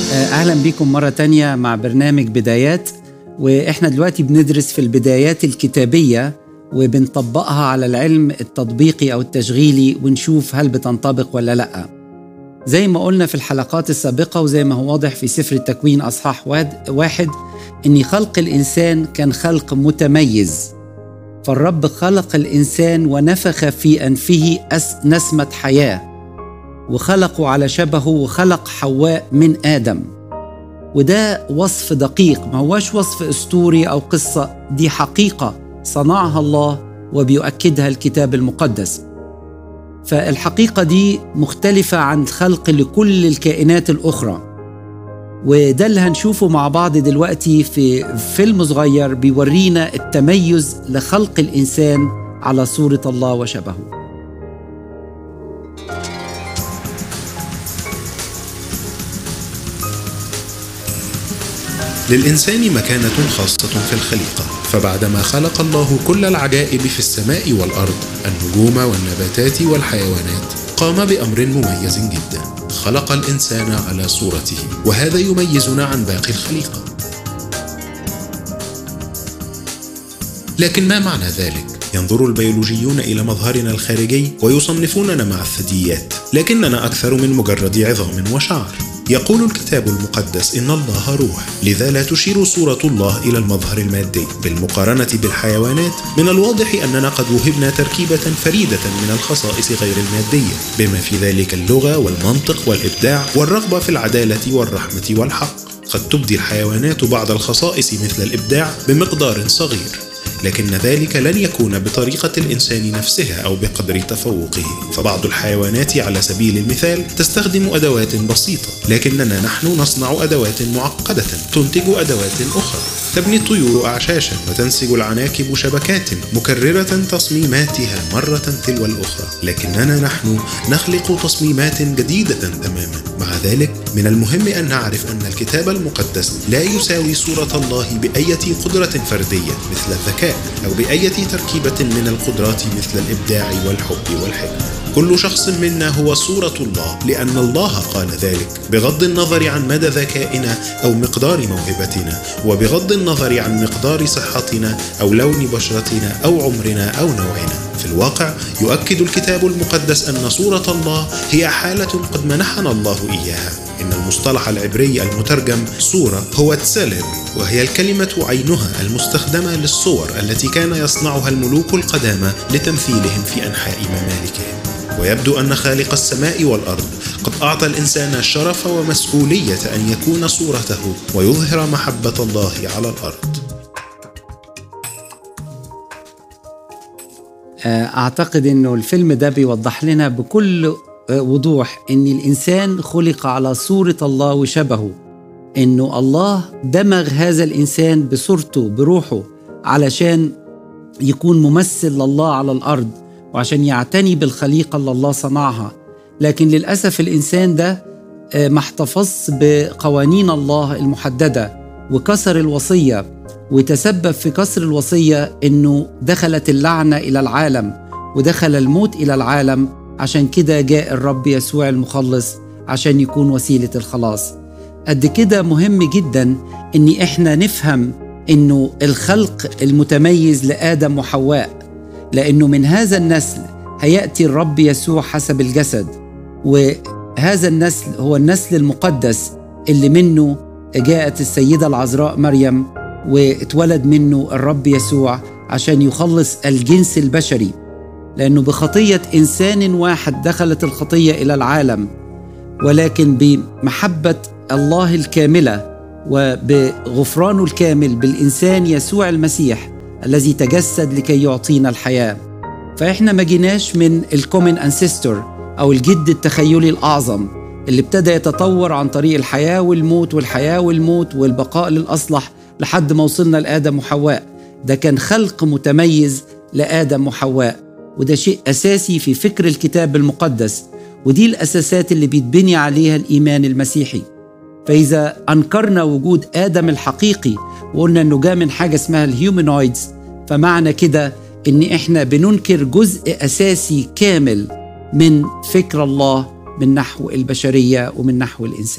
أهلا بكم مرة تانية مع برنامج بدايات. وإحنا دلوقتي بندرس في البدايات الكتابية وبنطبقها على العلم التطبيقي أو التشغيلي ونشوف هل بتنطبق ولا لأ. زي ما قلنا في الحلقات السابقة وزي ما هو واضح في سفر التكوين أصحاح 1 إن خلق الإنسان كان خلق متميز. فالرب خلق الإنسان ونفخ في أنفه نسمة حياة وخلقه على شبهه وخلق حواء من آدم. وده وصف دقيق، ما هوش وصف أسطوري أو قصة، دي حقيقة صنعها الله وبيؤكدها الكتاب المقدس. فالحقيقة دي مختلفة عن خلق لكل الكائنات الأخرى، وده اللي هنشوفه مع بعض دلوقتي في فيلم صغير بيورينا التميز لخلق الإنسان على صورة الله وشبهه. للإنسان مكانة خاصة في الخليقة، فبعدما خلق الله كل العجائب في السماء والأرض، النجوم والنباتات والحيوانات، قام بأمر مميز جدا، خلق الإنسان على صورته، وهذا يميزنا عن باقي الخليقة. لكن ما معنى ذلك؟ ينظر البيولوجيون إلى مظهرنا الخارجي ويصنفوننا مع الثدييات، لكننا أكثر من مجرد عظام وشعر. يقول الكتاب المقدس إن الله روح، لذا لا تشير صورة الله إلى المظهر المادي. بالمقارنة بالحيوانات من الواضح أننا قد وهبنا تركيبة فريدة من الخصائص غير المادية، بما في ذلك اللغة والمنطق والإبداع والرغبة في العدالة والرحمة والحق. قد تبدي الحيوانات بعض الخصائص مثل الإبداع بمقدار صغير، لكن ذلك لن يكون بطريقة الإنسان نفسها أو بقدر تفوقه. فبعض الحيوانات على سبيل المثال تستخدم أدوات بسيطة، لكننا نحن نصنع أدوات معقدة تنتج أدوات أخرى. تبني الطيور أعشاشا وتنسج العناكب شبكات مكررة تصميماتها مرة تلو الأخرى، لكننا نحن نخلق تصميمات جديدة تماما. مع ذلك من المهم أن نعرف أن الكتاب المقدس لا يساوي صورة الله بأية قدرة فردية مثل الذكاء أو بأية تركيبة من القدرات مثل الإبداع والحب والحكمة. كل شخص منا هو صورة الله لأن الله قال ذلك، بغض النظر عن مدى ذكائنا أو مقدار موهبتنا، وبغض النظر عن مقدار صحتنا أو لون بشرتنا أو عمرنا أو نوعنا. في الواقع يؤكد الكتاب المقدس أن صورة الله هي حالة قد منحنا الله إياها. إن المصطلح العبري المترجم صورة هو تسلم، وهي الكلمة عينها المستخدمة للصور التي كان يصنعها الملوك القدامى لتمثيلهم في أنحاء ممالكهم. ويبدو أن خالق السماء والأرض قد أعطى الإنسان الشرف ومسؤولية أن يكون صورته ويظهر محبة الله على الأرض. أعتقد أنه الفيلم ده بيوضح لنا بكل وضوح أن الإنسان خلق على صورة الله وشبهه، أنه الله دمغ هذا الإنسان بصورته بروحه علشان يكون ممثل لله على الأرض وعشان يعتني بالخليقة اللي الله صنعها. لكن للأسف الإنسان ده ما احتفظ بقوانين الله المحددة وكسر الوصية، وتسبب في كسر الوصية أنه دخلت اللعنة إلى العالم ودخل الموت إلى العالم. عشان كده جاء الرب يسوع المخلص عشان يكون وسيلة الخلاص. قد كده مهم جدا أن احنا نفهم أنه الخلق المتميز لآدم وحواء، لأنه من هذا النسل هيأتي الرب يسوع حسب الجسد، وهذا النسل هو النسل المقدس اللي منه جاءت السيدة العذراء مريم واتولد منه الرب يسوع عشان يخلص الجنس البشري. لأنه بخطية إنسان واحد دخلت الخطية إلى العالم، ولكن بمحبة الله الكاملة وبغفرانه الكامل بالإنسان يسوع المسيح الذي تجسد لكي يعطينا الحياة. فإحنا ما جيناش من الكومن أنسيستور أو الجد التخيلي الأعظم اللي ابتدى يتطور عن طريق الحياة والموت والحياة والموت والبقاء للأصلح لحد ما وصلنا لآدم وحواء. ده كان خلق متميز لآدم وحواء، وده شيء أساسي في فكر الكتاب المقدس، ودي الأساسات اللي بيتبني عليها الإيمان المسيحي. فإذا أنكرنا وجود آدم الحقيقي وقلنا أنه جاء من حاجة اسمها الهيومانويدز، فمعنى كده أن إحنا بننكر جزء أساسي كامل من فكر الله من نحو البشرية ومن نحو الإنسان.